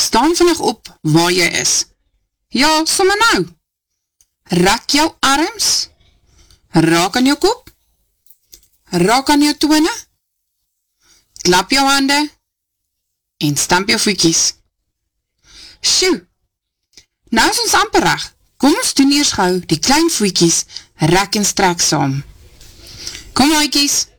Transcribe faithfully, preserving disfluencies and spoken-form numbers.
staan vinnig op waar jy is. Ja, sommer nou. Rek jou arms, raak aan jou kop, raak aan jou tone, klap jou hande, en stamp jou voetjies. Sjoe, nou is ons amper reg. Kom ons doen eers gauw die klein voetjies rek en strek saam. Kom, maaikies.